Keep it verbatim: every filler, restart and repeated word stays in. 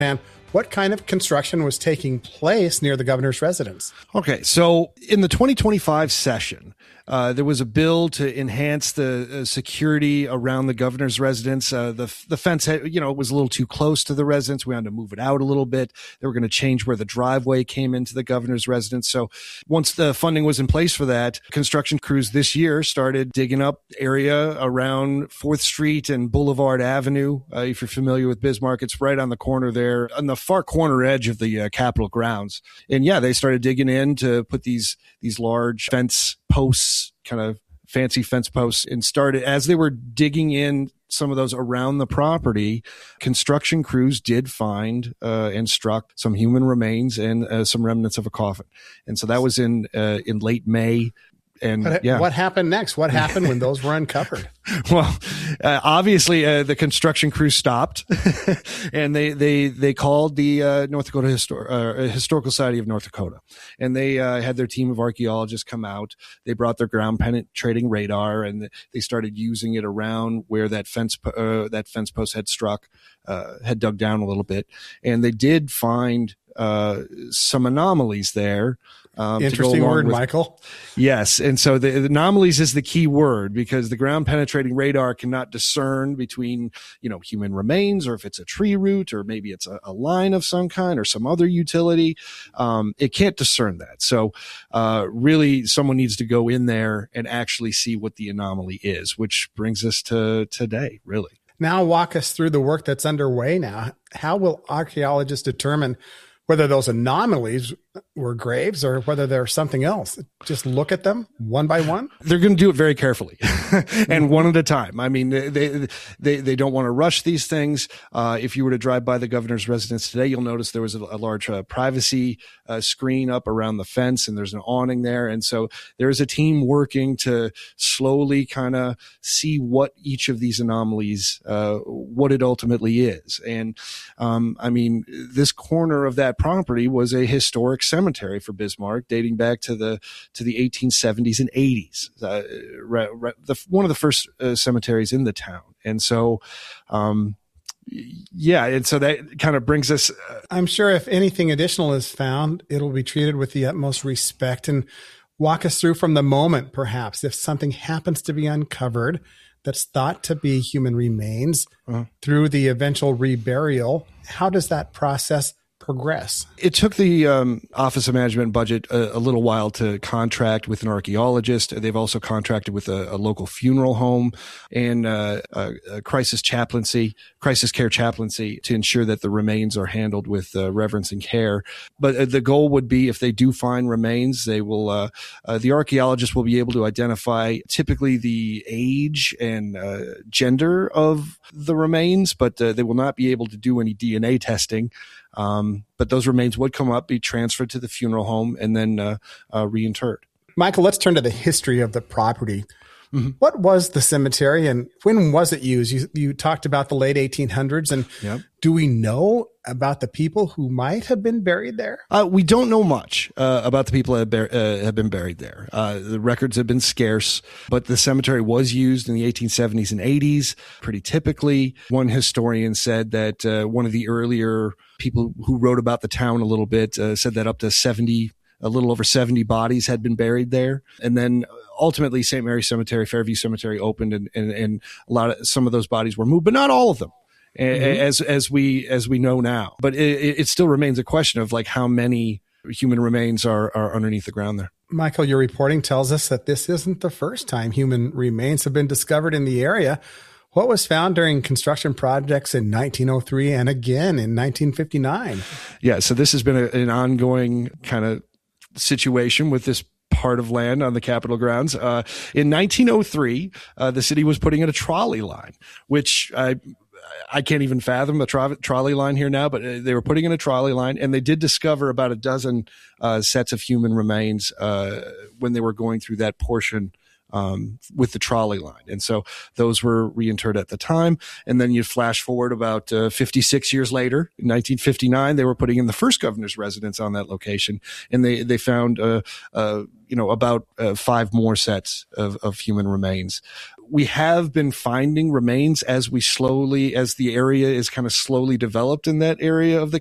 And what kind of construction was taking place near the governor's residence? Okay, so in the twenty twenty-five session, uh, there was a bill to enhance the uh, security around the governor's residence. Uh, the the fence, had, you know, was a little too close to the residence. We had to move it out a little bit. They were going to change where the driveway came into the governor's residence. So once the funding was in place for that, construction crews this year started digging up area around fourth Street and Boulevard Avenue. Uh, if you're familiar with Bismarck, it's right on the corner there, on the far corner edge of the uh, Capitol grounds. And yeah, they started digging in to put these these large fence posts, kind of fancy fence posts, and started, as they were digging in some of those around the property, construction crews did find uh, and struck some human remains and uh, some remnants of a coffin. And so that was in uh, in late May. And what, yeah. what happened next? What happened when those were uncovered? Well, uh, obviously, uh, the construction crew stopped, and they they they called the uh, North Dakota Histor- uh, Historical Society of North Dakota, and they uh, had their team of archaeologists come out. They brought their ground penetrating radar, and they started using it around where that fence uh, that fence post had struck, uh, had dug down a little bit, and they did find uh, some anomalies there. Um, Interesting word, with, Michael. Yes. And so the, the anomalies is the key word, because the ground penetrating radar cannot discern between, you know, human remains, or if it's a tree root, or maybe it's a, a line of some kind or some other utility. Um, it can't discern that. So uh, really someone needs to go in there and actually see what the anomaly is, which brings us to today, really. Now walk us through the work that's underway now. How will archaeologists determine whether those anomalies were graves or whether they're something else? Just look at them one by one? They're going to do it very carefully and one at a time. I mean, they they they don't want to rush these things. Uh, if you were to drive by the governor's residence today, you'll notice there was a, a large uh, privacy uh, screen up around the fence, and there's an awning there. And so there's a team working to slowly kind of see what each of these anomalies, uh, what it ultimately is. And um, I mean, this corner of that property was a historic cemetery for Bismarck, dating back to the to the eighteen seventies and eighties. Uh, re, re, the, one of the first uh, cemeteries in the town, and so, um, yeah, and so that kind of brings us. Uh, I'm sure if anything additional is found, it'll be treated with the utmost respect. And walk us through from the moment, perhaps, if something happens to be uncovered that's thought to be human remains, uh-huh. through the eventual reburial. How does that process progress? It took the um, Office of Management and Budget a, a little while to contract with an archaeologist. They've also contracted with a, a local funeral home and uh, a, a crisis chaplaincy, crisis care chaplaincy, to ensure that the remains are handled with uh, reverence and care. But uh, the goal would be, if they do find remains, they will, uh, uh, the archaeologist will be able to identify typically the age and uh, gender of the remains, but uh, they will not be able to do any D N A testing. Um, but those remains would come up, be transferred to the funeral home, and then uh, uh, reinterred. Michael, let's turn to the history of the property. Mm-hmm. What was the cemetery, and when was it used? You, you talked about the late eighteen hundreds, and yep. do we know about the people who might have been buried there? Uh, we don't know much uh, about the people that have, bur- uh, have been buried there. Uh, the records have been scarce, but the cemetery was used in the eighteen seventies and eighties pretty typically. One historian said that uh, one of the earlier people who wrote about the town a little bit uh, said that up to seventy, a little over seventy bodies had been buried there. And then ultimately Saint Mary Cemetery, Fairview Cemetery opened, and, and, and a lot of, some of those bodies were moved, but not all of them. Mm-hmm. As as we as we know now, but it, it still remains a question of like how many human remains are are underneath the ground there. Michael, your reporting tells us that this isn't the first time human remains have been discovered in the area. What was found during construction projects in nineteen oh three and again in nineteen fifty-nine? Yeah, so this has been a, an ongoing kind of situation with this part of land on the Capitol grounds. Uh, in nineteen oh three, uh, the city was putting in a trolley line, which I. I can't even fathom the tra- trolley line here now, but they were putting in a trolley line, and they did discover about a dozen uh, sets of human remains uh, when they were going through that portion um, with the trolley line. And so those were reinterred at the time. And then you flash forward about uh, fifty-six years later, in nineteen fifty-nine, they were putting in the first governor's residence on that location, and they, they found, uh, uh, you know, about uh, five more sets of, of human remains. we have been finding remains as we slowly, as the area is kind of slowly developed in that area of the